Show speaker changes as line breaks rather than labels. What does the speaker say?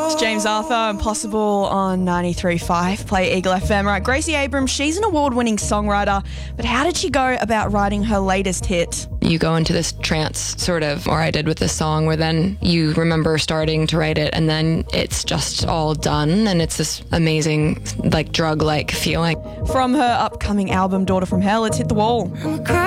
It's James Arthur, Impossible on 93.5, Play Eagle FM. Right, Gracie Abrams, she's an award-winning songwriter, but how did she go about writing her latest hit?
You go into this trance, sort of, or I did with this song, where then you remember starting to write it and then it's just all done, and it's this amazing, like, drug-like feeling.
From her upcoming album, Daughter from Hell, it's hit the wall.